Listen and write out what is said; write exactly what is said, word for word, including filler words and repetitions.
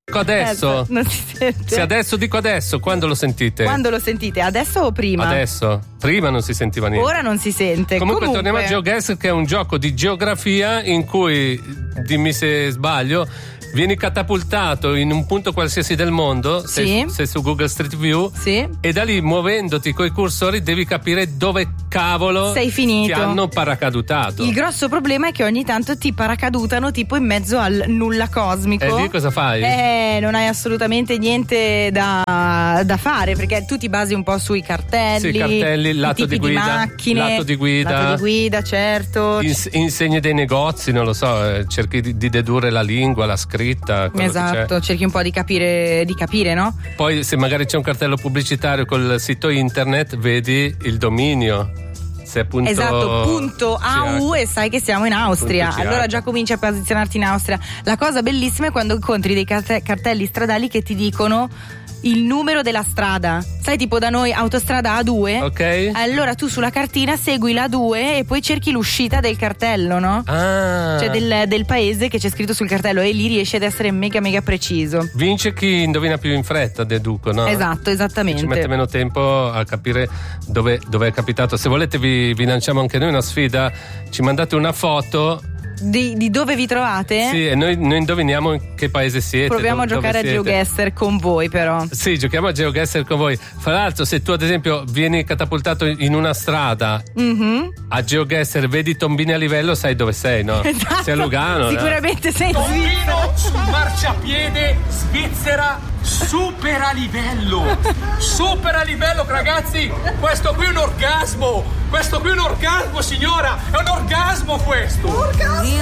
Adesso? Eh, non si sente. Se adesso dico adesso, quando lo sentite? Quando lo sentite? Adesso o prima? Adesso. Prima non si sentiva niente. Ora non si sente. Comunque, Comunque torniamo a GeoGuessr, che è un gioco di geografia in cui, dimmi se sbaglio, vieni catapultato in un punto qualsiasi del mondo, sei, sì. sei su Google Street View, sì. e da lì, muovendoti coi cursori, devi capire dove cavolo sei finito. ti hanno paracadutato. Il grosso problema è che ogni tanto ti paracadutano tipo in mezzo al nulla cosmico. E lì cosa fai? Eh, non hai assolutamente niente da, da fare, perché tu ti basi un po' sui cartelli, sì, cartelli, lato tipi di guida, di macchine, lato di guida, lato di guida, certo. Ins- insegni dei negozi, non lo so, eh, cerchi di, di dedurre la lingua, la scritta. Esatto, cerchi un po' di capire, di capire, no? Poi se magari c'è un cartello pubblicitario col sito internet, vedi il dominio. Se è punto... Esatto, punto A U e sai che siamo in Austria. Allora già cominci a posizionarti in Austria. La cosa bellissima è quando incontri dei carte- cartelli stradali che ti dicono il numero della strada. Sai, tipo da noi autostrada A due. Ok. Allora tu sulla cartina segui la A due e poi cerchi l'uscita del cartello, no? Ah. Cioè del, del paese che c'è scritto sul cartello, e lì riesci ad essere mega mega preciso. Vince chi indovina più in fretta, deduco, no? Esatto, esattamente. Ci mette meno tempo a capire dove, dove è capitato. Se volete vi, vi lanciamo anche noi una sfida. Ci mandate una foto Di, di dove vi trovate? Sì, e noi, noi indoviniamo in che paese siete. Proviamo dove, a giocare a GeoGuessr con voi, però. Sì, giochiamo a GeoGuessr con voi. Fra l'altro, se tu ad esempio vieni catapultato in una strada, mm-hmm. a GeoGuessr vedi tombini a livello, sai dove sei, no? Esatto. Sei a Lugano. Sicuramente no? sei in Tombino sul marciapiede, Svizzera. Super a livello, super a livello, ragazzi. Questo qui è un orgasmo. Questo qui è un orgasmo, signora. È un orgasmo questo. Orgasmo.